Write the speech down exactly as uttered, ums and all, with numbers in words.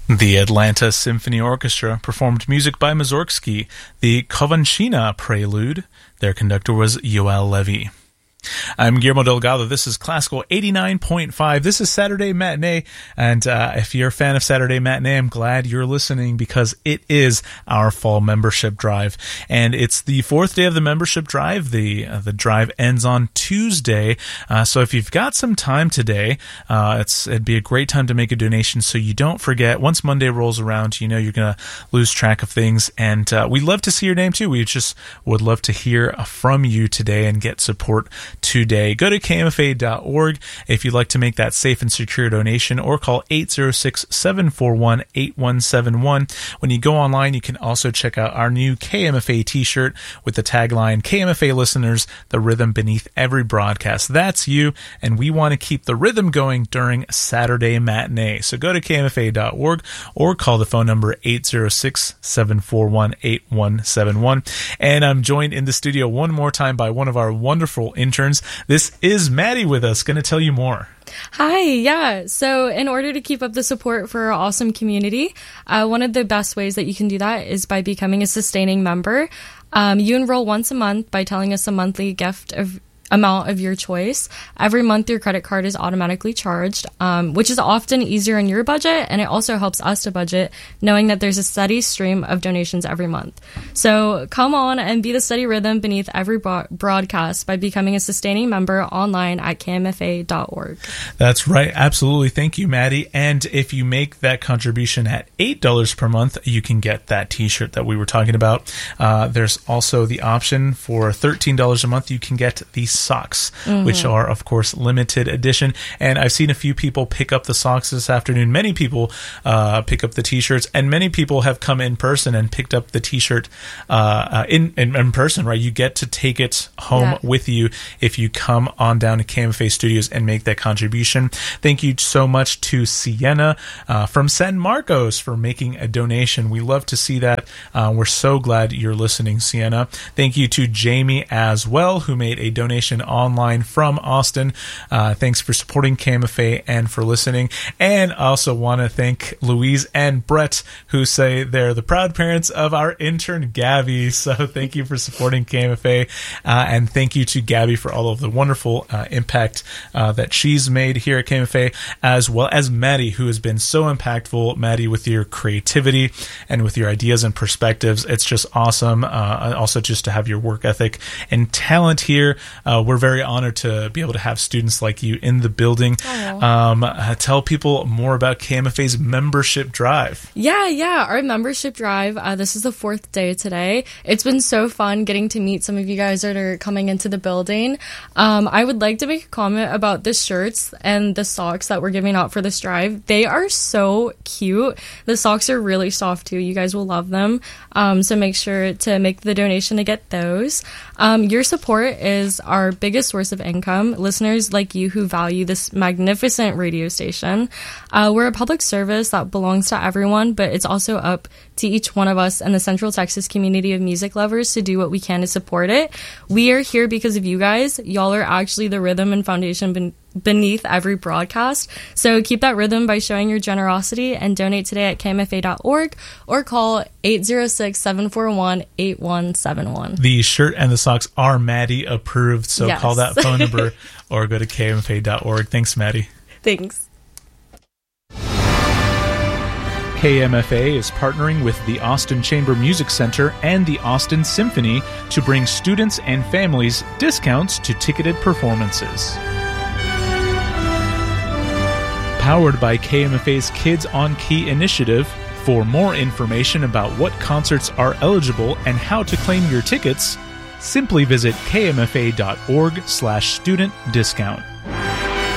The Atlanta Symphony Orchestra performed music by Mussorgsky, the Kovanchina Prelude. Their conductor was Yoel Levy. I'm Guillermo Delgado. This is Classical eighty-nine point five. This is Saturday Matinee, and uh, if you're a fan of Saturday Matinee, I'm glad you're listening because it is our fall membership drive, and it's the fourth day of the membership drive. The uh, the drive ends on Tuesday, uh, so if you've got some time today, uh, it's it'd be a great time to make a donation so you don't forget. Once Monday rolls around, you know you're gonna lose track of things, and uh, we'd love to see your name too. We just would love to hear from you today and get support today. Go to K M F A dot org if you'd like to make that safe and secure donation, or call eight zero six, seven four one, eight one seven one. When you go online, you can also check out our new K M F A t-shirt with the tagline, K M F A listeners, the rhythm beneath every broadcast. That's you, and we want to keep the rhythm going during Saturday Matinee. So go to K M F A dot org or call the phone number eight zero six, seven four one, eight one seven one. And I'm joined in the studio one more time by one of our wonderful interns. This is Maddie with us, going to tell you more. Hi, yeah. So in order to keep up the support for our awesome community, uh, one of the best ways that you can do that is by becoming a sustaining member. Um, you enroll once a month by telling us a monthly gift of amount of your choice. Every month your credit card is automatically charged, um, which is often easier in your budget, and it also helps us to budget knowing that there's a steady stream of donations every month. So come on and be the steady rhythm beneath every bro- broadcast by becoming a sustaining member online at K M F A dot org. That's right. Absolutely. Thank you, Maddie. And if you make that contribution at eight dollars per month, you can get that t-shirt that we were talking about. Uh, there's also the option for thirteen dollars a month. You can get the socks, mm-hmm. which are of course limited edition, and I've seen a few people pick up the socks this afternoon. Many people uh pick up the t-shirts, and many people have come in person and picked up the t-shirt uh, uh in, in in person, right? You get to take it home yeah. with you if you come on down to K M F A Studios and make that contribution. Thank you so much to Sienna uh from San Marcos for making a donation. We love to see that. Uh, we're so glad you're listening, Sienna. Thank you to Jamie as well, who made a donation online from Austin. Uh, thanks for supporting K M F A and for listening. And I also want to thank Louise and Brett, who say they're the proud parents of our intern Gabby. So thank you for supporting K M F A, uh, and thank you to Gabby for all of the wonderful uh, impact uh, that she's made here at K M F A, as well as Maddie, who has been so impactful. Maddie, with your creativity and with your ideas and perspectives, it's just awesome. Uh, also, just to have your work ethic and talent here. Uh, we're very honored to be able to have students like you in the building. Um, uh, tell people more about K M F A's membership drive. Yeah, yeah, our membership drive. Uh, this is the fourth day today. It's been so fun getting to meet some of you guys that are coming into the building. Um, I would like to make a comment about the shirts and the socks that we're giving out for this drive. They are so cute. The socks are really soft too. You guys will love them. Um, so make sure to make the donation to get those. Um, your support is our biggest source of income. Listeners like you who value this magnificent radio station. Uh, we're a public service that belongs to everyone, but it's also up to each one of us and the Central Texas community of music lovers to do what we can to support it. We are here because of you guys. Y'all are actually the rhythm and foundation ben- beneath every broadcast. So keep that rhythm by showing your generosity and donate today at K M F A dot org or call eight zero six, seven four one, eight one seven one. The shirt and the socks are Maddie approved, so yes. Call that phone number or go to K M F A dot org. Thanks, Maddie. Thanks. K M F A is partnering with the Austin Chamber Music Center and the Austin Symphony to bring students and families discounts to ticketed performances. Powered by K M F A's Kids on Key initiative, for more information about what concerts are eligible and how to claim your tickets, simply visit K M F A dot org slash student discount.